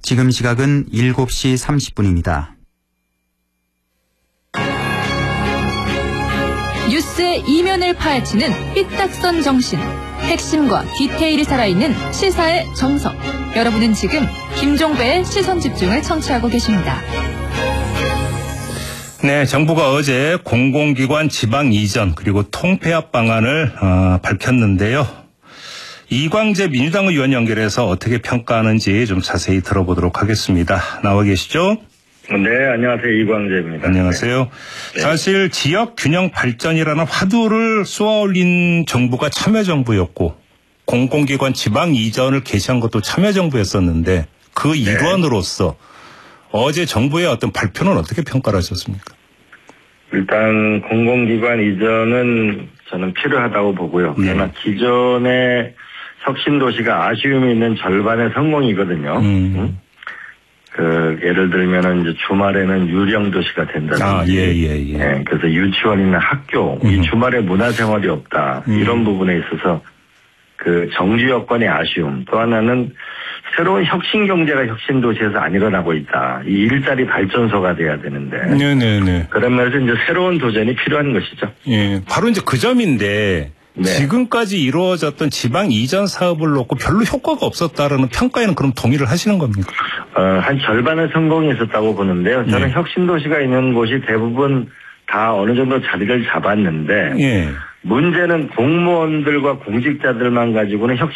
지금 시각은 7시 30분입니다. 뉴스의 이면을 파헤치는 삐딱선 정신. 핵심과 디테일이 살아있는 시사의 정석. 여러분은 지금 김종배의 시선집중을 청취하고 계십니다. 네, 정부가 어제 공공기관 지방 이전 그리고 통폐합 방안을 밝혔는데요. 이광재 민주당 의원 연결해서 어떻게 평가하는지 좀 자세히 들어보도록 하겠습니다. 나와 계시죠? 네, 안녕하세요. 이광재입니다. 안녕하세요. 네. 사실 지역 균형 발전이라는 화두를 쏘아올린 정부가 참여정부였고 공공기관 지방 이전을 개시한 것도 참여정부였었는데 그 일환으로서 어제 정부의 어떤 발표는 어떻게 평가를 하셨습니까? 일단 공공기관 이전은 저는 필요하다고 보고요. 그러나 기존의 혁신도시가 아쉬움이 있는 절반의 성공이거든요. 예를 들면은 이제 주말에는 유령 도시가 된다든지. 예, 그래서 유치원이나 학교, 이 주말에 문화생활이 없다. 이런 부분에 있어서 그 정주 여건의 아쉬움. 또 하나는 새로운 혁신 경제가 혁신 도시에서 안 일어나고 있다. 이 일자리 발전소가 돼야 되는데. 네네네. 그런 면에서 이제 새로운 도전이 필요한 것이죠. 예, 바로 이제 그 점인데. 네. 지금까지 이루어졌던 지방 이전 사업을 놓고 별로 효과가 없었다라는 평가에는 그럼 동의를 하시는 겁니까? 한 절반의 성공이 있었다고 보는데요. 저는 혁신도시가 있는 곳이 대부분 다 어느 정도 자리를 잡았는데 문제는 공무원들과 공직자들만 가지고는 혁신